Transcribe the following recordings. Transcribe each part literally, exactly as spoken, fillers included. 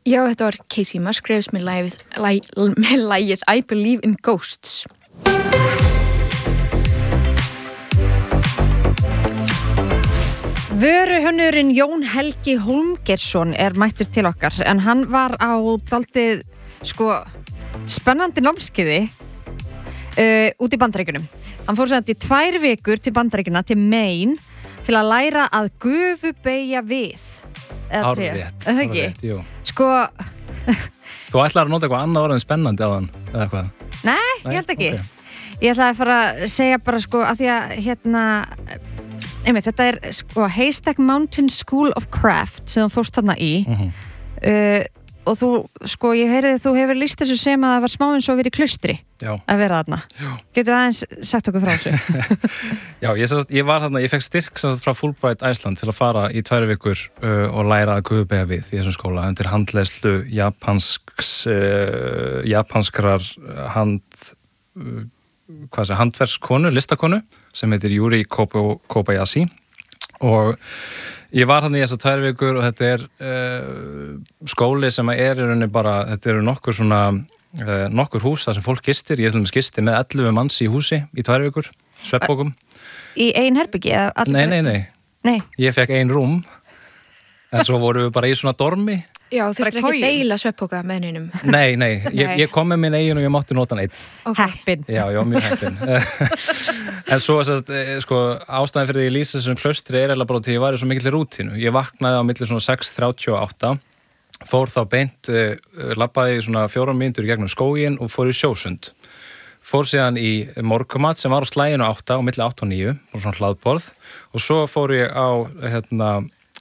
Já, þetta var Casey Musgraves með lagið, með lagið I Believe in Ghosts. Vöruhönnurinn Jón Helgi Hólmgeirsson er mættur til okkar en hann var á dálítið sko spennandi námskeiði uh, út í Bandaríkjunum. Hann fór sem þetta í tvær vikur til Bandaríkjuna til Maine til að læra að gufubeygja við. Hárrétt, hárrétt, jú. Sko Þú ætlar að nota eitthvað annað orð en spennandi á hann eða hvað? Nei, Nei, ég held ekki. Okay. Ég ætlaði að fara að segja bara sko að því að hérna einmitt, þetta er sko Haystack Mountain School of Craft sem þú fórst þarna í uh-huh. uh, og þú, sko, ég heyrði þú hefur lýst þessu sem að það var smá eins og verið í klustri Já. Að vera þarna. Já. Getur aðeins sagt okkur frá þessu? Já, ég, sagt, ég var þarna, ég fekk styrk sagt, frá Fulbright Iceland til að fara í tvær vikur uh, og læra að gufubeygja við í þessum skóla undir handleiðslu japansks uh, japanskrar hand uh, hvað sé, handverkskonu, listakonu sem heitir Yuri Kobo, Kobayashi og ég var hann í þessar tvær vikur og þetta er uh, skóli sem er í rauninni bara, þetta eru nokkur svona uh, nokkur hús þar sem fólk gistir, ég ætlum að gisti með ellefu manns í húsi í tvær vikur, svefnbókum. Í ein herbyggi? Nei, nei, nei, nei. Ég fekk ein rúm en svo vorum við bara í svona dormi. Já, þú þurftir ekki að deila svefnpoka með henninum. Nei, nei, ég, ég kom með minn eigin og ég mátti nota hann einn. Okay. Heppin. Já, já, mjög heppin. En svo, sko, ástæðan fyrir því ég lýsa þessum klaustri er eða bara til ég var í svo mikill rútínu. Ég vaknaði á milli svona sex þrjátíu og átta, fór þá beint, uh, labbaði svona fjórar mínútur í gegnum skóginn og fór í sjósund. Fór síðan í morgumat sem var á slæginu átta, á milli átta og níu, og svona hlaðborð, og svo fór ég á, hérna,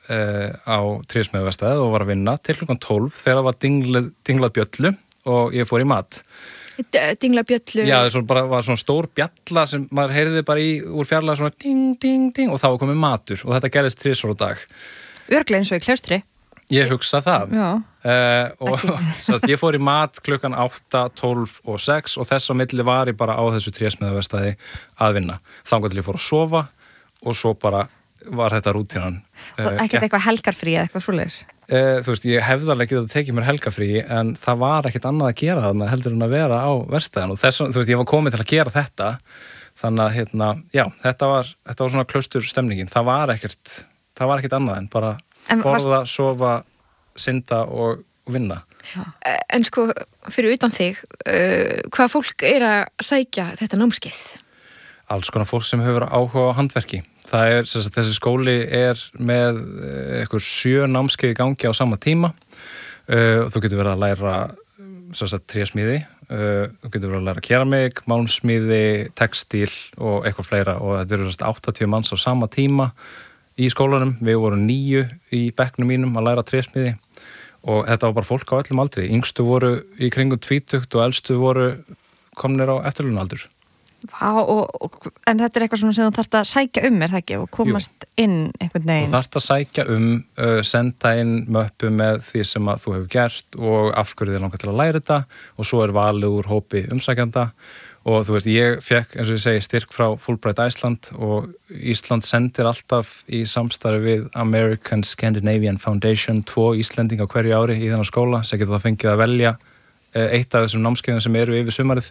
á Trésmiðjuvegstæðið og var að vinna til klukkan tólf þegar það var dinglað, dinglað bjöllu og ég fór í mat. Dinglað bjöllu? Já, það bara, var svona stór bjalla sem maður heyrði bara í úr fjarlæg svona ding, ding, ding og þá var komið matur og þetta gerðist þrisvar á dag. Örglega eins og í klaustri? Ég hugsa það. Já. Uh, og sannst, ég fór í mat klukkan átta, tólf og sex og þess á milli var ég bara á þessu Trésmiðjuvegstæði að vinna. Þangað til ég fór að sofa og svo bara var þetta rútínan. Og ekkert eitthvað helgarfrí eða eitthvað svoleiðis? Uh, þú veist, ég hefði alveg getað að tekið mér helgarfrí en það var ekkert annað að gera þarna heldur en að vera á verkstæðinu og þess, þú veist, ég var komið til að gera þetta þannig að, hérna, já, þetta var, þetta var svona klausturstemningin. Það var ekkert, það var ekkert annað en bara en borða, varst... sofa, synda og, og vinna. Já. En sko, fyrir utan þig, uh, hvað fólk er að sækja þetta námskeið? Alls konar fólk sem hefur áhuga á handverki. Það er, þess að þessi skóli er með eitthvað sjö námskeið í gangi á sama tíma uh, og þú getur verið að læra þess að trésmíði, uh, þú getur verið að læra keramik, málmsmíði, textíl og eitthvað fleira og þetta eru þess að áttatíu manns á sama tíma í skólanum. Við vorum níu í bekknum mínum að læra trésmíði og þetta var bara fólk á öllum aldri. Yngstu voru í kringum tvítugt og elstu voru komnir á eftirlaunaaldur. Vá, og, og, en þetta er eitthvað sem þú þarft að sækja um, er það ekki? Og komast Jú. inn einhvern veginn? Þú þarft að sækja um, uh, senda inn möppu með því sem að þú hefur gert og af hverju þið langar til að læra þetta og svo er valið úr hópi umsækjanda og þú veist, ég fekk, eins og ég segi, styrk frá Fulbright Iceland og Ísland sendir alltaf í samstarfi við American Scandinavian Foundation tvo Íslendinga hverju ári í þennan skóla sem getur það fengið að velja uh, eitt af þessum námskeiðum sem eru yfir sumarið.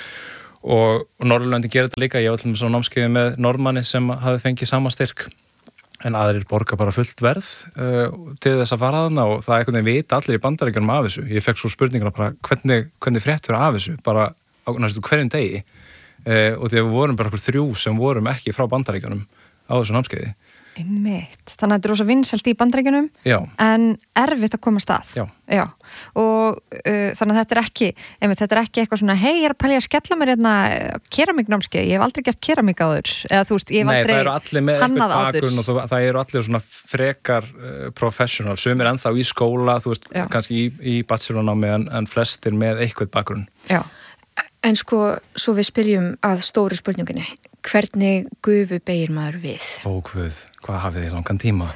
Og Norðurlöndin gerir þetta líka, ég var til og með svona námskeiði með Norðmanni sem hafði fengið sama styrk en aðrir borga bara fullt verð uh, til þess að fara þarna og það er einhvern veginn vita allir í Bandaríkjunum af þessu. Ég fekk svo spurningar bara hvernig, hvernig frétt vera af þessu, bara á næstu hverjum degi uh, og þegar við vorum bara okkur þrjú sem vorum ekki frá Bandaríkjunum á þessu námskeiði. Einmitt, þannig að þetta er rosa vinsælt í Bandaríkjunum en erfitt að koma að stað. Já. Já. Og uh, þannig að þetta er ekki, einmitt, þetta er ekki eitthvað svona, hei, ég er að pælja að skella mér hérna keramíknámskeið, ég hef aldrei gert keramík áður, eða þú veist, ég hef Nei, aldrei hannað áður. Nei, það eru allir með eitthvað bakgrunn og það, það eru allir svona frekar uh, professional, sumir ennþá í skóla, þú veist, Já. kannski í, í bachelornámi en, en flestir með eitthvað bakgrunn. Já. En sko, svo við spyrjum að stóru spurningunni, hvernig gufu beygir maður við? Ó, guð, hvað hafið þið langan tíma?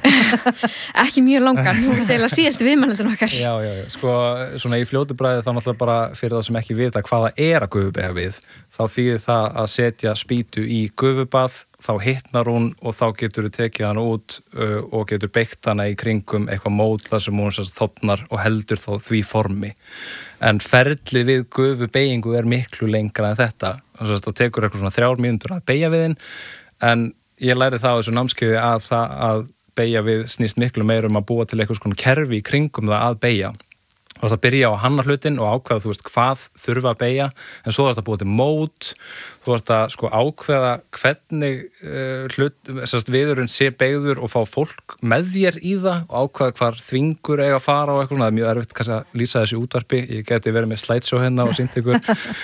Ekki mjög langan, nú er þetta eiginlega síðast viðmælandun okkar. Já, já, já, sko, svona í fljótu bræði þá náttúrulega bara fyrir það sem ekki vita hvaða er að gufubeyga við, þá þýðir það að setja spýtu í gufubað, þá hitnar hún og þá getur þú tekið hana út uh, og getur beygt hana í kringum eitthvað mót þar sem hún þotnar og heldur þá því formi. En ferli við gufubeygingu er miklu lengra en þetta. Það tekur eitthvað svona þrjár mínútur að beygja við þinn, en ég læri það á þessu námskeiði að það að beygja við snýst miklu meira um að búa til eitthvað svona kerfi í kringum það að beygja. Þú ert að byrja á að hanna hlutin og ákveða, þú veist, hvað þurfa að beygja, en svo ert að búa til mót, þú ert að sko ákveða hvernig uh, hlut, sérst, viðurinn sé beygður og fá fólk með þér í það og ákveða hvar þvingur eiga að fara og eitthvað svona. Það er mjög erfitt kannski að lýsa þessu útvarpi, ég geti verið með slideshow hérna og sýnt ykkur.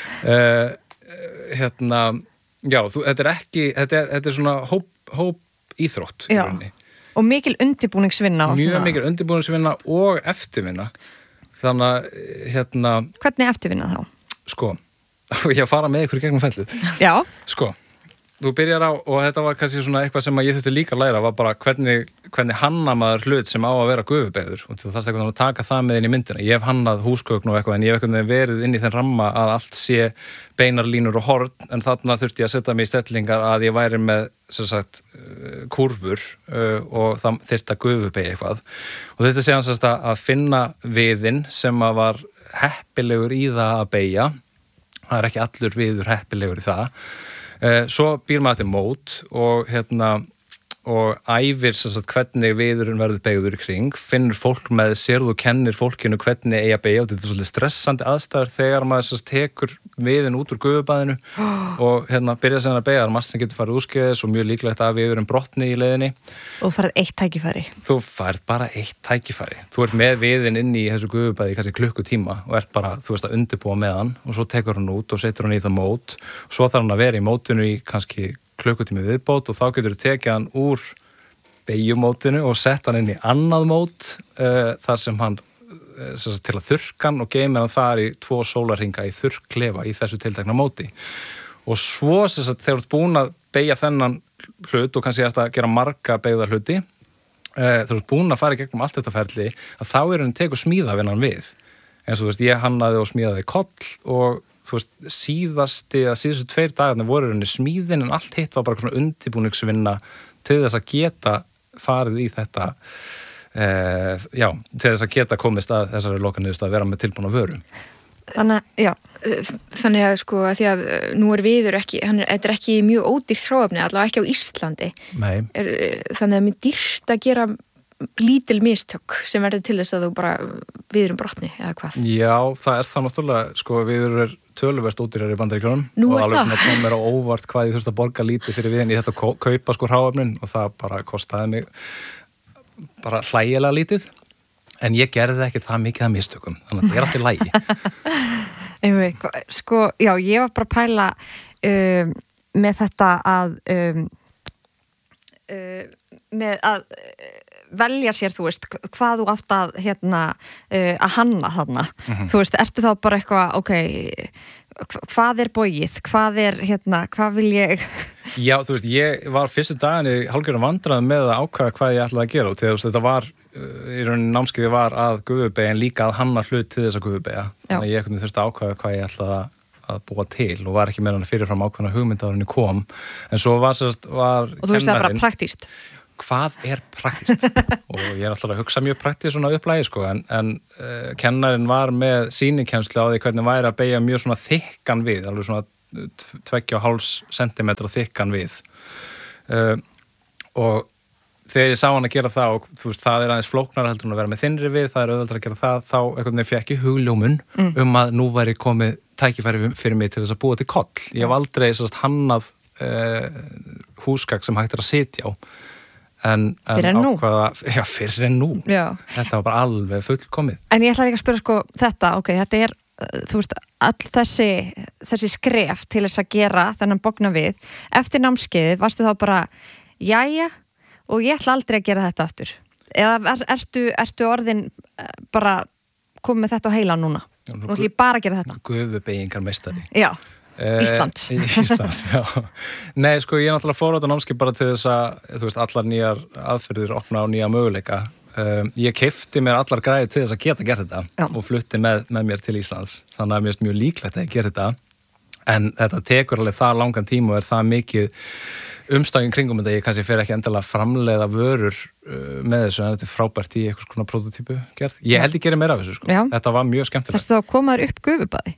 uh, hérna, já, þú, þetta er ekki, þetta er, þetta er svona hóp, hóp íþrótt í rauninni. Og mikil undirbúningsvinna. Mjög mikil undirbúningsvinna og eftirvinna. Þannig að, hérna... Hvernig eftirvinna þá? Sko, ég að fara með ykkur í gegnum fellið. Já. Sko, þú byrjar á, og þetta var kannski svona eitthvað sem ég þurfti líka að læra, var bara hvernig, hvernig hanna maður hlut sem á að vera gufubeygður. Og þú þarfst eitthvað að taka það með inn í myndina. Ég hef hannað húsgögn og eitthvað, en ég hef eitthvað verið inn í þenn ramma að allt sé beinar línur og horn, en þarna þurfti ég að setja mig í stellingar að ég væri með sem sagt, kurvur uh, og það þyrfti að gufubeygja eitthvað. Og þetta sé hans að finna viðinn sem að var heppilegur í það að beygja. Það er ekki allur viður heppilegur í það. Uh, svo býr maður til mót og hérna og æfir sem sagt, hvernig viðurinn verður beygður í kring, finnur fólk með sér, þú kennir fólkinu hvernig eigi að beygja og þetta er svolítið stressandi aðstæður þegar maður sem sagt, tekur viðinn út úr gufubaðinu og hérna byrja sem að beygja, það er margt sem getur farið úrskeiðis og mjög líklegt að viðurinn brotni í leiðinni. Og þú færð eitt tækifæri. Þú færð bara eitt tækifæri. Þú ert með viðinn inn í þessu gufubaði kannski klukkutíma og ert bara, þú veist, að undirbúa með hann og svo tekur hann út og setur hann í það mót og svo þarf hann að vera í mótinu í kannski klukkutími viðbót og þá getur þú tekið hann úr beygjumótinu og sett hann inn í annað mót uh, þar sem hann uh, sem sagt, til að þurrka hann og geymir hann þar í tvo sólarhringa í þurrklefa í þessu tiltekna móti. Og svo sem sagt, þegar þú ert búin að beygja þennan hlut og kannski eftir að gera marga beygða hluti, uh, þegar þú ert búin að fara í gegnum allt þetta ferli, að þá er hann tekur smíðavinnan við. Eins og þú veist, ég hannaði og smíðaði koll og þú veist, síðasti að síðustu tveir dagarnir voru henni smíðin en allt hitt var bara svona undirbúningsvinna til þess að geta farið í þetta eh, já, til þess að geta komist að þessari lokaníðust að vera með tilbúna vöru. Þannig, já. Þannig að sko að því að nú er viður ekki, hann er, þetta er ekki mjög ódýrt hráefni, allavega ekki á Íslandi. Nei. Er, þannig að mér dýrt að gera lítil mistök sem verður til þess að þú bara viðurum brotni eða hvað? Já, það er það náttúrulega, sko viður er töluvert ódýrar í Bandaríkjunum Nú og er alveg það. kom mér á óvart hvað ég þurfti að borga lítið fyrir viðin í þetta að kaupa sko hráefnin og það bara kostaði mig bara hlægilega lítið en ég gerði ekki það mikið að mistökum þannig að það er alltaf lægi. Einmitt, sko, já, ég var bara að pæla um, með þetta að um, uh, með að velja sér, þú veist, hvað þú átt að hérna, uh, að hanna þarna. Mm-hmm. Þú veist, ertu þá bara eitthvað, ok, hvað er bogið? Hvað er, hérna, hvað vil ég... Já, þú veist, ég var fyrstu daginn í hálfgerðum vandræðum með að ákvæða hvað ég ætlaði að gera og til þess að þetta var, í rauninni námskeiði var að gufubeygja en líka að hanna hlut til þess að gufubeygja. Þannig að ég þurfti að ákvæða hvað ég ætlaði að að búa til og var ekki með hann fyrirfram ákvæðna hugmyndaðurinn kom. En svo var, sérst, var og þú veist það bara praktískt. Hvað er praktist og ég er alltaf að hugsa mjög praktist svona upplægi sko en, en uh, kennarinn var með sýnikennslu á því hvernig væri að beygja mjög svona þykkan við, alveg svona tveggja og hálfs sentimetra þykkan við uh, og þegar ég sá hann að gera það og þú veist það er aðeins flóknara heldur en að vera með þynnri við, það er auðveldara að gera það, þá einhvern veginn fékk ég hugljómun mm. um að nú væri komið tækifæri fyrir mig til þess að búa til koll. Ég hef aldrei sérst hannað uh, húsgagn sem hægt er að sitja á En, en fyrir en nú ákvaða, já, fyrir en nú já. Þetta var bara alveg fullkomið En ég ætla ekki að spyrja sko þetta ok, þetta er, þú veist, all þessi þessi skref til þess að gera þennan bogna við, eftir námskeiðið varstu þá bara, jæja og ég ætla aldrei að gera þetta aftur eða er, ertu, ertu orðin bara komið með þetta á heila núna, nú ætla ég bara að gera þetta Gufubeygingar meistari Já Íslands. E, Íslands, já. Nei, sko, ég er náttúrulega fór á þetta námskeið bara til þess að, þú veist, allar nýjar aðferðir opna á nýja möguleika. Um, ég keypti mér allar græði til þess að geta gert þetta já. Og flutti með, með mér til Íslands. Þannig að mér er mjög líklegt að ég gera þetta. En þetta tekur alveg það langan tíma og er það mikið umstæðin kringum þetta. Ég kannski fer ekki endilega að framleiða vörur uh, með þessu, en þetta er frábært í eitthvað svona prototípu gerð. Ég held ég gerir meira af þessu, sko. Já. Þetta var mjög skemmtilegt. Þarftu þá að koma þér upp gufubaði?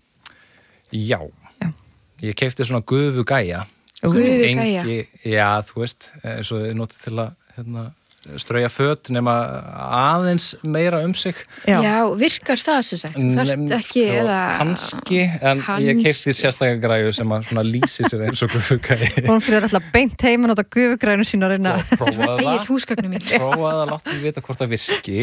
Já. Já. Ég keypti svona gufugæja. Gufugæja? Já, þú veist, eins og þið notið til að hérna, strauja föt nema aðeins meira um sig. Já, Já virkar það sem sagt? Þarft ekki sko, eða... Kanski, en kannski. Ég keypti sérstaklega græju sem að svona lýsi sér eins og gufugæji. Hún fyrir alltaf beint heima nota gufugræjunu sína að reyna. Begið húsgögnum mín. Prófaði að láta mig vita hvort það virki.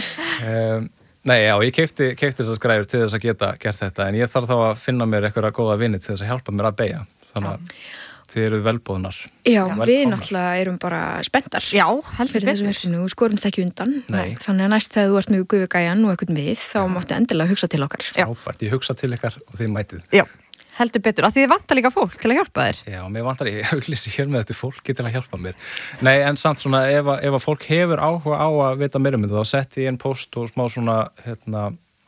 Um, nei, já, ég keypti, keypti þessar græjur til þess að geta gert þetta, en ég þarf þá að finna mér eitthvað góða vini til þess að hjálpa mér að beygja. Þannig að þið eru velbóðnar. Já, Já við náttúrulega erum bara spenntar. Já, heldur fyrir þessu verkefni og skorumst ekki undan. Nei. Þannig að næst þegar þú ert með gufugæjan og eitthvað við, þá máttu endilega hugsa til okkar. Frábært, ég hugsa til ykkar og þið mætið. Já, heldur betur. Af því þið vantar líka fólk til að hjálpa þér. Já, mér vantar ég auglýsi hér með þetta fólki til að hjálpa mér. Nei, en samt svona, ef að, ef að fólk hefur áhuga á að vita meira um þetta, þá setti ég einn post og smá svona, hérna,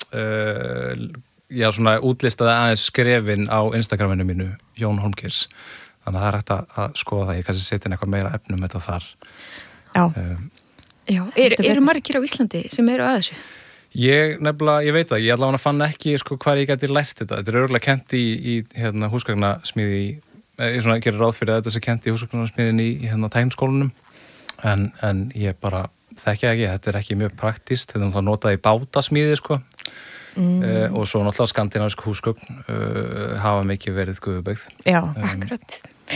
uh, já, svona útlistaði aðeins skrefin á Instagraminu mínu, Jón Holmgeirs. Þannig að það er hægt að, að skoða það. Ég kannski setja inn eitthvað meira efnum þetta þar. Já. Um, Já, er, eru margir á Íslandi sem eru að þessu? Ég nefnilega, ég veit það, ég allavega fann ekki sko hvað ég gæti lært þetta. Þetta er örgulega kent í, í hérna, húsgagnasmíði, ég svona gerir ráð fyrir að þetta sé kent í húsgagnasmíðin í, í hérna tækniskólanum. En, en ég bara þekki ekki, þetta er ekki mjög praktískt. Þetta er náttúrulega notað í bátasmíði, sko. Mm. Uh, og svo náttúrulega skandinavísk húsgögn uh, hafa mikið verið gufubyggð. Já, um, akkurat.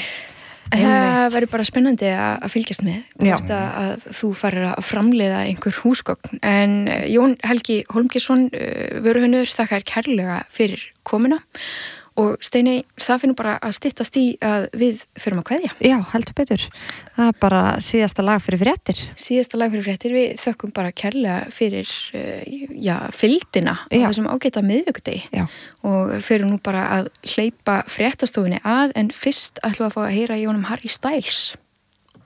Það verður bara spennandi að fylgjast með hvort að, að þú farir að framleiða einhver húsgögn. En Jón Helgi Hólmgeirsson, uh, vöruhönnuður, þakkar kærlega fyrir komuna. Og Steiney, það finnur bara að styttast í að við förum að kveðja. Já, heldur betur. Það er bara síðasta lag fyrir fréttir. Síðasta lag fyrir fréttir. Við þökkum bara kærlega fyrir, já, fylgdina á þessum ágæta miðvikudegi. Já. Og förum nú bara að hleypa fréttastofunni að, en fyrst ætlum við að fá að heyra í honum Harry Styles.